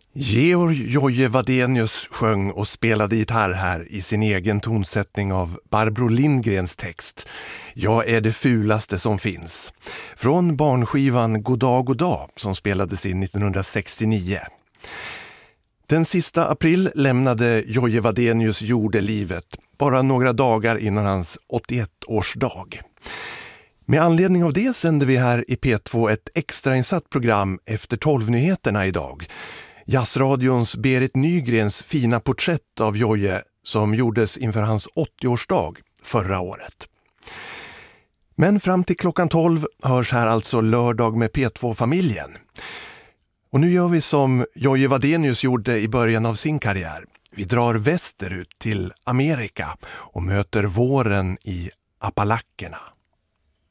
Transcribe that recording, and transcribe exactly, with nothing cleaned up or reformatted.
Georg Jojje Wadenius sjöng och spelade gitarr här i sin egen tonsättning av Barbro Lindgrens text Jag är det fulaste som finns från barnskivan Goddag Goddag som spelades in nittonhundrasextionio. Den sista april lämnade Jojje Wadenius jordelivet bara några dagar innan hans åttioett-årsdag. Med anledning av det sänder vi här i P två ett extrainsatt program efter tolv-nyheterna idag. Jazzradions Berit Nygrens fina porträtt av Jojje som gjordes inför hans åttioårsdag förra året. Men fram till klockan tolv hörs här alltså Lördag med P två-familjen. Och nu gör vi som Jojje Wadenius gjorde i början av sin karriär. Vi drar västerut till Amerika och möter våren i Appalackerna.